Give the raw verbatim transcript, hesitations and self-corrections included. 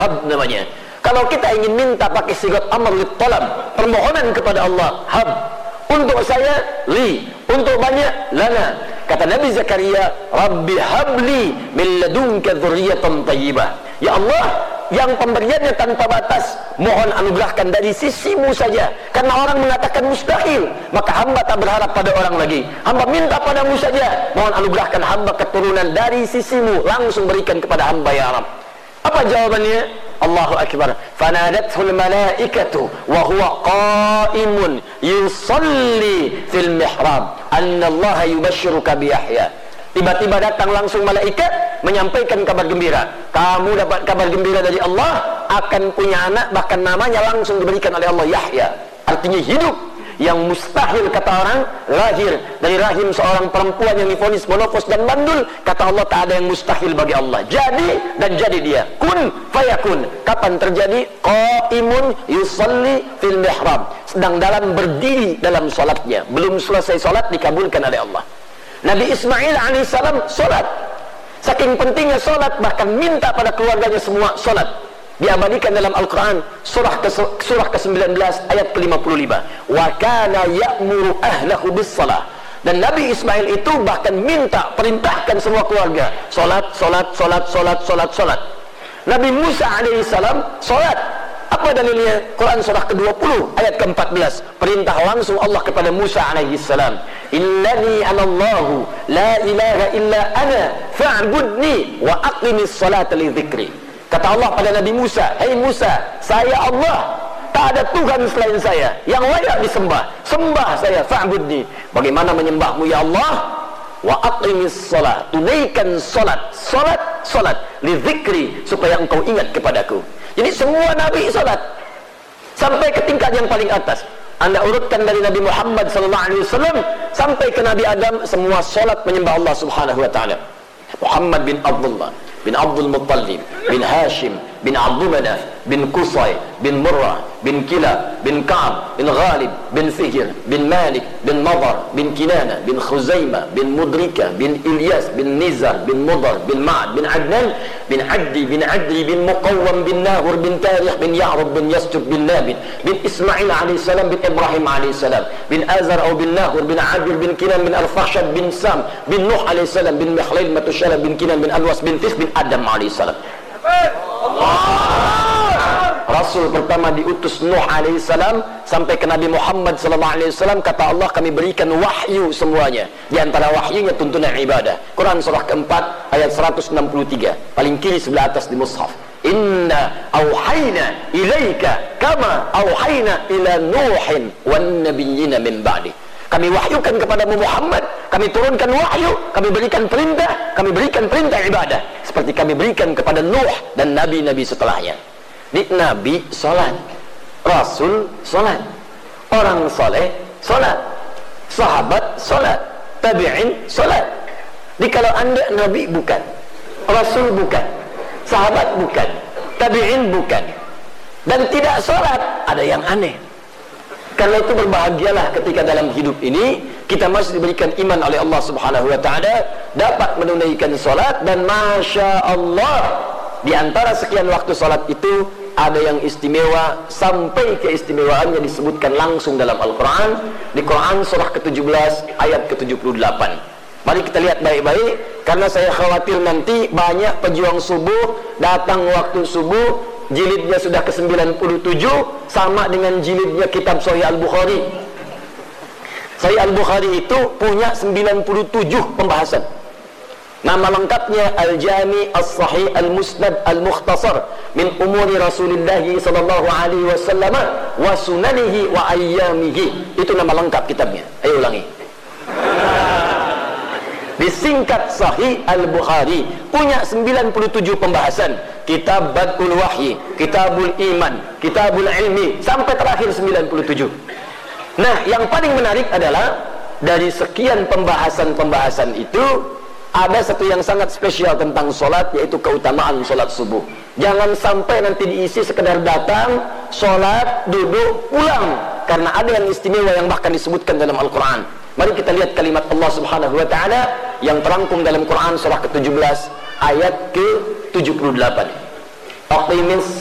hab namanya. Kalau kita ingin minta pakai sigat amr li talab, permohonan kepada Allah, hab. Untuk saya, li. Untuk banyak, lana. Kata Nabi Zakaria, Rabbi habli min ladunka dzurriyyatan thayyibah. Ya Allah, yang pemberiannya tanpa batas, mohon anugerahkan dari sisimu saja. Karena orang mengatakan mustahil, maka hamba tak berharap pada orang lagi. Hamba minta padamu saja, mohon anugerahkan hamba keturunan dari sisimu, langsung berikan kepada hamba ya Rabb. Apa jawabannya? Allahu Akbar. Fanadathul malaikatu wa huwa qa'imun yusalli fil mihrab anna Allah yubashshiruka bi Yahya. Tiba-tiba datang langsung malaikat menyampaikan kabar gembira. Kamu dapat kabar gembira dari Allah, akan punya anak, bahkan namanya langsung diberikan oleh Allah Yahya. Artinya hidup. Yang mustahil kata orang, lahir dari rahim seorang perempuan yang divonis monofos dan bandul, kata Allah tak ada yang mustahil bagi Allah. Jadi dan jadi dia. Kun fayakun. Kapan terjadi? Qaimun yusalli fil mihrab. Sedang dalam berdiri dalam solatnya, belum selesai solat dikabulkan oleh Allah. Nabi Ismail alaihissalam solat. Saking pentingnya solat, bahkan minta pada keluarganya semua solat. Diabadikan dalam Al-Quran surah ke surah ke sembilan belas ayat ke lima puluh lima. Wa kana ya'muru ahlahu bis-shalah. Dan Nabi Ismail itu bahkan minta, perintahkan semua keluarga salat, salat, salat, salat, salat, salat. Nabi Musa alaihissalam salat. Apa dalilnya? Quran surah ke dua puluh ayat ke empat belas. Perintah langsung Allah kepada Musa alaihissalam. Innani anallahu la ilaha illa ana fa'budni wa aqimis salata li dzikri. Kata Allah pada Nabi Musa, "Hei Musa, saya Allah, tak ada Tuhan selain saya yang layak disembah. Sembah saya, fa'budni." Bagaimana menyembahmu ya Allah? Wa aqimis salat, tunaikan salat, salat, salat li dzikri, supaya engkau ingat kepadaku. Jadi semua nabi salat sampai ke tingkat yang paling atas. Anda urutkan dari Nabi Muhammad sallallahu alaihi wasallam sampai ke Nabi Adam, semua salat menyembah Allah Subhanahu wa taala. Muhammad bin Abdullah bin Abdul Muttalib bin Hashim bin Abdul Manaf bin Qusay bin Murrah bin Kilab bin Ka'ab bin Ghalib bin Fihr bin Malik bin Nadar bin Kinana bin Khuzaimah bin Mudrika bin Ilyas bin Nizar bin Mudar bin Ma'ad bin Adnan bin Addi bin Adli bin Muqawwam bin Nahur bin Tarikh bin Ya'rub bin Yasjub bin Nabit bin Ismail alaihissalam bin Ibrahim alaihissalam bin Azar atau bin Nahur bin Adir bin Kinan bin Al-Fahshad bin Sam bin Nuh alaihissalam bin Mikhlail Matushala bin Kinan bin Alwas bin Tis bin Adam alaihissalam. Rasul pertama diutus Nuh alaihissalam sampai ke Nabi Muhammad sallallahu alaihi wasallam, kata Allah kami berikan wahyu semuanya. Di antara wahyunya tuntunan ibadah. Quran surah keempat ayat seratus enam puluh tiga, paling kiri sebelah atas di mushaf. Inna auhayna ilaika kama auhayna ila Nuhin wan nabiyyina min ba'di. Kami wahyukan kepadamu Muhammad, kami turunkan wahyu, kami berikan perintah, kami berikan perintah ibadah seperti kami berikan kepada Nuh dan nabi-nabi setelahnya. Di nabi salat, rasul salat, orang soleh salat, sahabat salat, tabi'in salat. Di kalau anda nabi bukan, rasul bukan, sahabat bukan, tabi'in bukan, dan tidak salat, ada yang aneh. Karena itu berbahagialah ketika dalam hidup ini kita masih diberikan iman oleh Allah Subhanahu wa taala, dapat menunaikan salat, dan masya Allah di antara sekian waktu salat itu ada yang istimewa sampai keistimewaannya disebutkan langsung dalam Al-Quran. Di Quran surah ke tujuh belas ayat ke tujuh puluh delapan. Mari kita lihat baik-baik, karena saya khawatir nanti banyak pejuang subuh datang waktu subuh jilidnya sudah ke sembilan puluh tujuh, sama dengan jilidnya kitab Sahih Al-Bukhari. Sahih Al-Bukhari itu punya sembilan puluh tujuh pembahasan. Nama lengkapnya Al-Jami As-Sahih Al-Musnad Al-Mukhtasar min umuri Rasulullah sallallahu alaihi wasallam wa sunanihi wa ayyamihi. Itu nama lengkap kitabnya. Ayo ulangi. Disingkat Sahih Al-Bukhari, punya sembilan puluh tujuh pembahasan. Kitab Badul Wahyi, Kitabul Iman, Kitabul Ilmi, sampai terakhir sembilan puluh tujuh. Nah, yang paling menarik adalah dari sekian pembahasan-pembahasan itu ada satu yang sangat spesial tentang sholat, yaitu keutamaan sholat subuh. Jangan sampai nanti diisi sekedar datang, sholat, duduk, pulang, karena ada yang istimewa yang bahkan disebutkan dalam Al-Quran. Mari kita lihat kalimat Allah Subhanahu wa taala yang terangkum dalam Quran surah ke tujuh belas ayat ke tujuh puluh delapan. aqimis